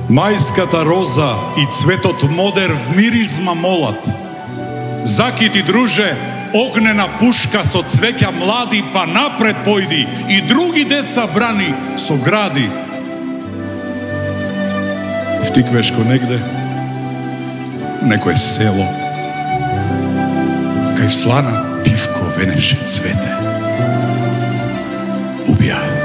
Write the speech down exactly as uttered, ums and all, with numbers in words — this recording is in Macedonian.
Мајската роза и цветот модер в миризма молат. Закити, друже, огнена пушка со цвеќа млади, па напред појди и други деца брани со гради. Втиквешко негде, некое село, кај слана тивко венеше цвете. Убија.